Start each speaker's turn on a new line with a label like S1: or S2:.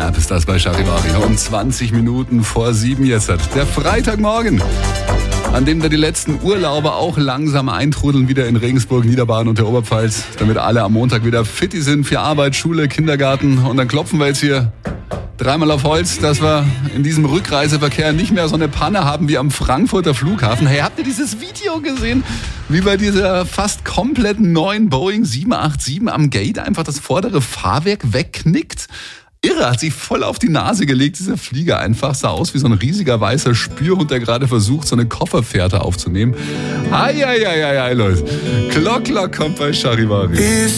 S1: Wrap ist das bei Charivari. Um 20 Minuten vor 7 jetzt. Der Freitagmorgen, an dem da die letzten Urlauber auch langsam eintrudeln, wieder in Regensburg, Niederbayern und der Oberpfalz, damit alle am Montag wieder fitti sind für Arbeit, Schule, Kindergarten. Und dann klopfen wir jetzt hier dreimal auf Holz, dass wir in diesem Rückreiseverkehr nicht mehr so eine Panne haben wie am Frankfurter Flughafen. Hey, habt ihr dieses Video gesehen, wie bei dieser fast komplett neuen Boeing 787 am Gate einfach das vordere Fahrwerk wegknickt? Irre, hat sich voll auf die Nase gelegt, dieser Flieger einfach. Sah aus wie so ein riesiger weißer Spürhund, der gerade versucht, so eine Kofferfährte aufzunehmen. Eieieiei, Leute. Klock kommt bei Charivari.